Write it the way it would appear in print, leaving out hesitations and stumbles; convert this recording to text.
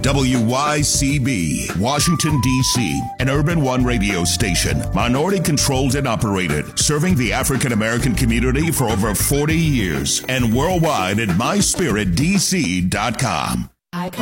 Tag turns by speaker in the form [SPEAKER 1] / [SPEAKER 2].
[SPEAKER 1] WYCB, Washington, D.C., an Urban One radio station, minority-controlled and operated, serving the African-American community for over 40 years, and worldwide at myspiritdc.com.